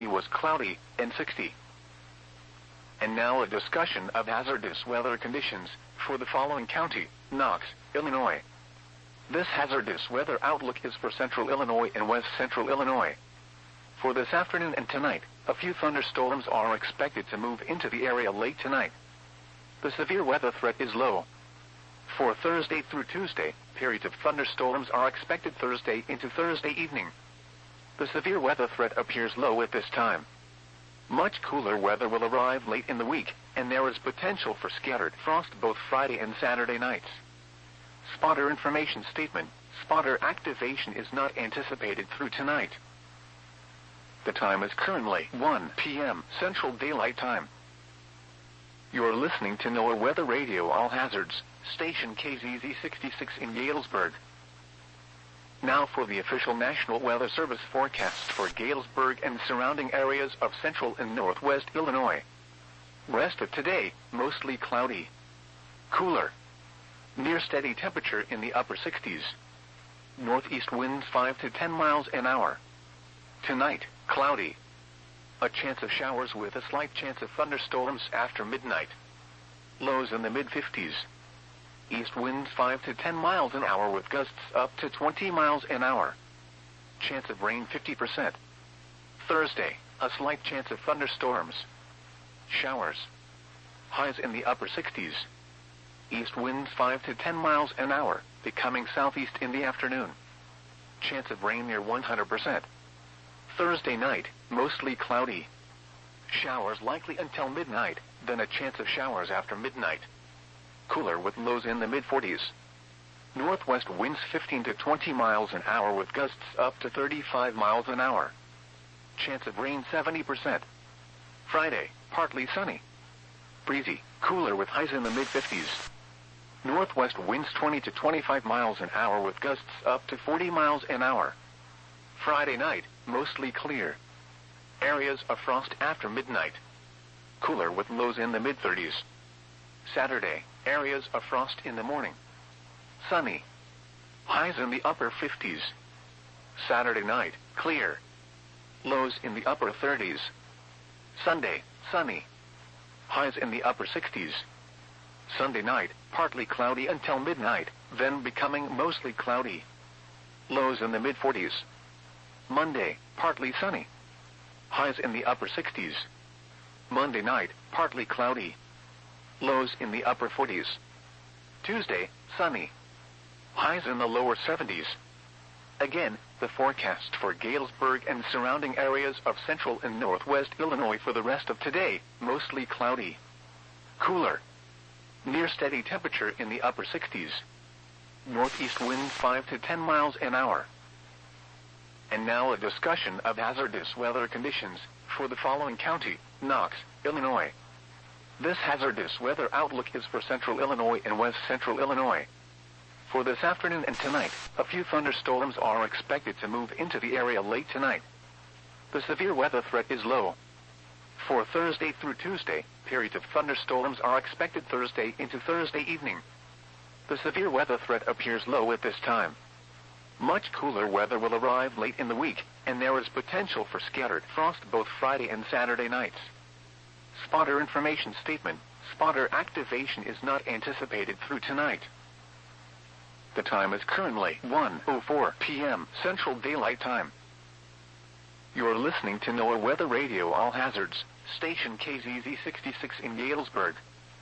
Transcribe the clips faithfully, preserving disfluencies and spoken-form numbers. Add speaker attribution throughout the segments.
Speaker 1: was cloudy and sixty. And now a discussion of hazardous weather conditions for the following county: Knox, Illinois. This hazardous weather outlook is for central Illinois and west central Illinois. For this afternoon and tonight, a few thunderstorms are expected to move into the area late tonight. The severe weather threat is low. For Thursday through Tuesday, periods of thunderstorms are expected Thursday into Thursday evening. The severe weather threat appears low at this time. Much cooler weather will arrive late in the week, and there is potential for scattered frost both Friday and Saturday nights. Spotter information statement: spotter activation is not anticipated through tonight. The time is currently one p m Central Daylight Time. You're listening to NOAA Weather Radio All Hazards, station K Z Z sixty-six in Galesburg. Now for the official National Weather Service forecast for Galesburg and surrounding areas of central and northwest Illinois. Rest of today, mostly cloudy. Cooler. Near steady temperature in the upper sixties. Northeast winds five to ten miles an hour. Tonight, cloudy. A chance of showers with a slight chance of thunderstorms after midnight. Lows in the mid fifties. East winds five to ten miles an hour with gusts up to twenty miles an hour. Chance of rain fifty percent. Thursday, a slight chance of thunderstorms. Showers. Highs in the upper sixties. East winds five to ten miles an hour, becoming southeast in the afternoon. Chance of rain near one hundred percent. Thursday night, mostly cloudy. Showers likely until midnight, then a chance of showers after midnight. Cooler with lows in the mid forties. Northwest winds fifteen to twenty miles an hour with gusts up to thirty-five miles an hour. Chance of rain seventy percent. Friday, partly sunny. Breezy, cooler with highs in the mid fifties. Northwest winds twenty to twenty-five miles an hour with gusts up to forty miles an hour. Friday night, mostly clear. Areas of frost after midnight. Cooler with lows in the mid thirties. Saturday, areas of frost in the morning. Sunny. Highs in the upper fifties. Saturday night, clear. Lows in the upper thirties. Sunday, sunny. Highs in the upper sixties. Sunday night, partly cloudy until midnight, then becoming mostly cloudy. Lows in the mid forties. Monday, partly sunny. Highs in the upper sixties. Monday night, partly cloudy. Lows in the upper forties. Tuesday, sunny. Highs in the lower seventies. Again, the forecast for Galesburg and surrounding areas of central and northwest Illinois for the rest of today, mostly cloudy. Cooler. Near steady temperature in the upper sixties. Northeast winds five to ten miles an hour. And now a discussion of hazardous weather conditions for the following county: Knox, Illinois. This hazardous weather outlook is for central Illinois and west central Illinois. For this afternoon and tonight, a few thunderstorms are expected to move into the area late tonight. The severe weather threat is low. For Thursday through Tuesday, periods of thunderstorms are expected Thursday into Thursday evening. The severe weather threat appears low at this time. Much cooler weather will arrive late in the week, and there is potential for scattered frost both Friday and Saturday nights. Spotter information statement: spotter activation is not anticipated through tonight. The time is currently one oh four p m Central Daylight Time. You're listening to NOAA Weather Radio All Hazards, station K Z Z sixty-six in Galesburg.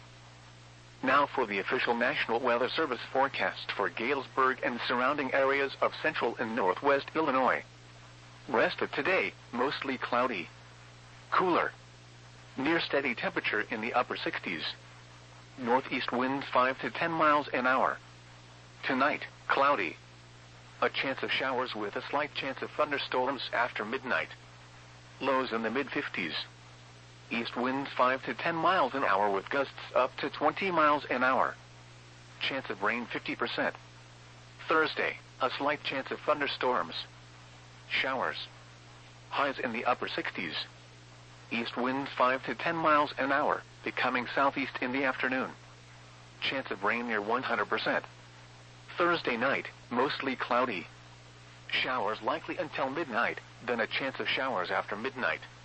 Speaker 1: Now for the official National Weather Service forecast for Galesburg and surrounding areas of central and northwest Illinois. Rest of today, mostly cloudy. Cooler. Near steady temperature in the upper sixties. Northeast winds five to ten miles an hour. Tonight, cloudy. A chance of showers with a slight chance of thunderstorms after midnight. Lows in the mid fifties. East winds five to ten miles an hour with gusts up to twenty miles an hour. Chance of rain fifty percent. Thursday, a slight chance of thunderstorms. Showers. Highs in the upper sixties. East winds five to ten miles an hour, becoming southeast in the afternoon. Chance of rain near one hundred percent. Thursday night, mostly cloudy. Showers likely until midnight, then a chance of showers after midnight.